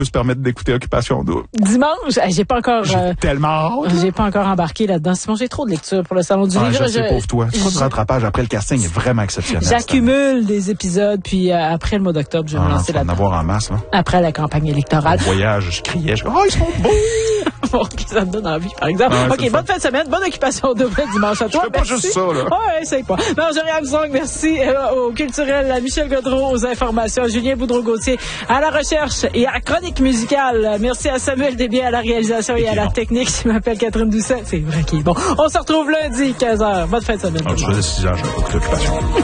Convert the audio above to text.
peut se permettre d'écouter Occupation Double. Dimanche, j'ai pas encore... J'ai tellement hâte. J'ai pas encore embarqué là-dedans. Simon, j'ai trop de lecture pour le Salon du Livre. Je sais, pauvre toi. Tu feras du rattrapage après le casting est vraiment exceptionnel. J'accumule des épisodes, puis après le mois d'octobre, je vais me lancer là-dedans. En avoir en masse, là. Après la campagne électorale. Au voyage, je criais, ils sont beaux! Ça me donne envie, par exemple. OK, bonne fin de semaine, bonne Occupation Double dimanche à toi. Je fais pas juste ça, là. Ouais, essaye pas. Marjorie Armstrong, merci au culturel, à Michel Gaudreau aux informations, Julien Boudreau-Gauthier à la recherche et à la chronique musicale. Merci à Samuel Desbiens à la réalisation et à la technique. Je m'appelle Catherine Doucet. C'est vrai qu'il est bon. On se retrouve lundi, 15h. Bonne fin de semaine. Je faisais 6 ans, j'avais pas d'occupation.